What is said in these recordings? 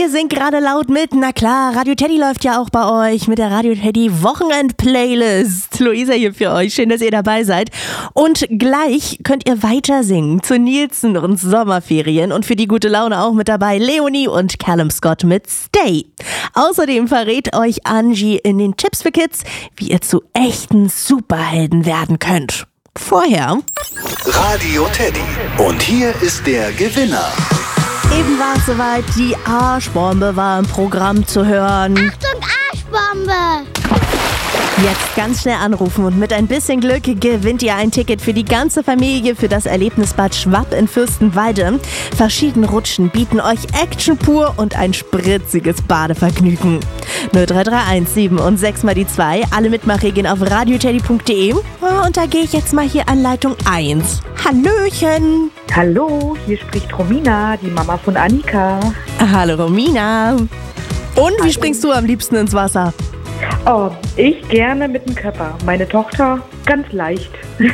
Ihr singt gerade laut mit, na klar, Radio Teddy läuft ja auch bei euch mit der Radio Teddy Wochenend-Playlist. Luisa hier für euch, schön, dass ihr dabei seid. Und gleich könnt ihr weiter singen zu Nielsen und Sommerferien und für die gute Laune auch mit dabei Leonie und Callum Scott mit Stay. Außerdem verrät euch Angie in den Tipps für Kids, wie ihr zu echten Superhelden werden könnt. Vorher Radio Teddy. Und hier ist der Gewinner. Eben war es soweit, die Arschbombe war im Programm zu hören. Achtung, Arschbombe! Jetzt ganz schnell anrufen und mit ein bisschen Glück gewinnt ihr ein Ticket für die ganze Familie für das Erlebnisbad Schwapp in Fürstenwalde. Verschiedene Rutschen bieten euch Action pur und ein spritziges Badevergnügen. 0331 7 und 6 mal die 2. Alle Mitmachregeln auf radioteddy.de. Und da gehe ich jetzt mal hier an Leitung 1. Hallöchen! Hallo, hier spricht Romina, die Mama von Annika. Hallo Romina. Und wie springst du am liebsten ins Wasser? Oh, ich gerne mit dem Körper. Meine Tochter ganz leicht.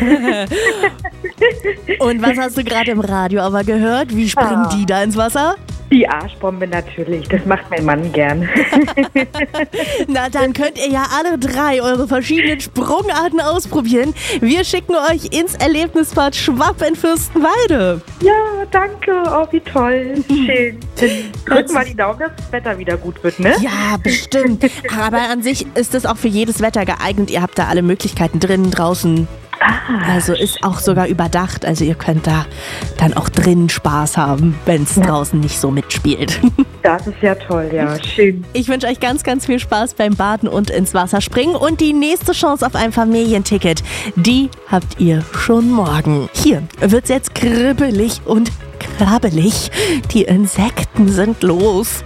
Und was hast du gerade im Radio aber gehört? Wie springen die da ins Wasser? Die Arschbombe natürlich, das macht mein Mann gern. Na, dann könnt ihr ja alle 3 eure verschiedenen Sprungarten ausprobieren. Wir schicken euch ins Erlebnisbad Schwapp in Fürstenwalde. Ja, danke, oh wie toll, schön. Drücken wir die Daumen, dass das Wetter wieder gut wird, ne? Ja, bestimmt. Aber an sich ist es auch für jedes Wetter geeignet. Ihr habt da alle Möglichkeiten drinnen, draußen. Also ist auch sogar überdacht. Also ihr könnt da dann auch drinnen Spaß haben, wenn es draußen nicht so mitspielt. Das ist ja toll, ja, schön. Ich wünsche euch ganz, ganz viel Spaß beim Baden und ins Wasser springen. Und die nächste Chance auf ein Familienticket, die habt ihr schon morgen. Hier wird's jetzt kribbelig und krabbelig. Die Insekten sind los.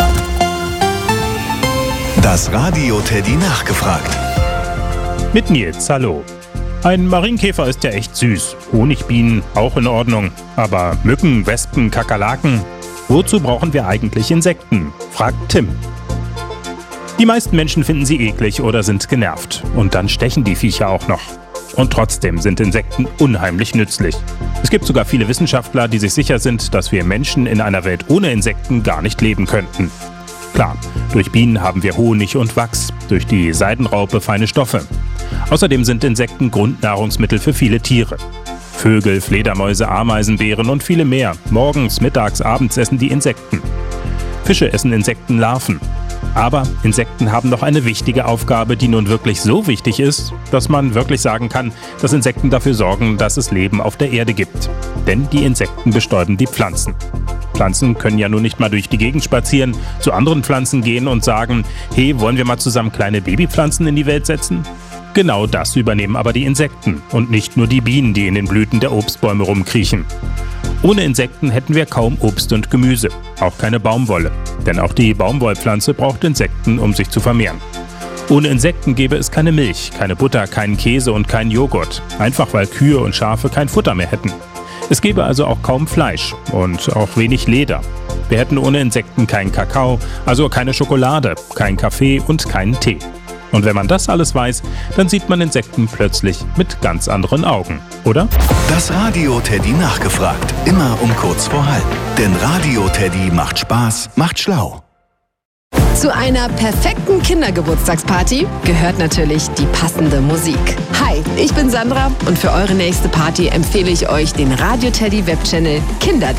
Das Radio Teddy nachgefragt. Mit Nils, hallo. Ein Marienkäfer ist ja echt süß. Honigbienen auch in Ordnung. Aber Mücken, Wespen, Kakerlaken? Wozu brauchen wir eigentlich Insekten? Fragt Tim. Die meisten Menschen finden sie eklig oder sind genervt. Und dann stechen die Viecher auch noch. Und trotzdem sind Insekten unheimlich nützlich. Es gibt sogar viele Wissenschaftler, die sich sicher sind, dass wir Menschen in einer Welt ohne Insekten gar nicht leben könnten. Klar, durch Bienen haben wir Honig und Wachs, durch die Seidenraupe feine Stoffe. Außerdem sind Insekten Grundnahrungsmittel für viele Tiere. Vögel, Fledermäuse, Ameisen, Bären und viele mehr. Morgens, mittags, abends essen die Insekten. Fische essen Insektenlarven. Aber Insekten haben noch eine wichtige Aufgabe, die nun wirklich so wichtig ist, dass man wirklich sagen kann, dass Insekten dafür sorgen, dass es Leben auf der Erde gibt. Denn die Insekten bestäuben die Pflanzen. Pflanzen können ja nun nicht mal durch die Gegend spazieren, zu anderen Pflanzen gehen und sagen, hey, wollen wir mal zusammen kleine Babypflanzen in die Welt setzen? Genau das übernehmen aber die Insekten und nicht nur die Bienen, die in den Blüten der Obstbäume rumkriechen. Ohne Insekten hätten wir kaum Obst und Gemüse, auch keine Baumwolle. Denn auch die Baumwollpflanze braucht Insekten, um sich zu vermehren. Ohne Insekten gäbe es keine Milch, keine Butter, keinen Käse und keinen Joghurt. Einfach weil Kühe und Schafe kein Futter mehr hätten. Es gäbe also auch kaum Fleisch und auch wenig Leder. Wir hätten ohne Insekten keinen Kakao, also keine Schokolade, keinen Kaffee und keinen Tee. Und wenn man das alles weiß, dann sieht man Insekten plötzlich mit ganz anderen Augen, oder? Das Radio Teddy nachgefragt. Immer um kurz vor halb. Denn Radio Teddy macht Spaß, macht schlau. Zu einer perfekten Kindergeburtstagsparty gehört natürlich die passende Musik. Hi, ich bin Sandra und für eure nächste Party empfehle ich euch den Radio Teddy Webchannel Kinder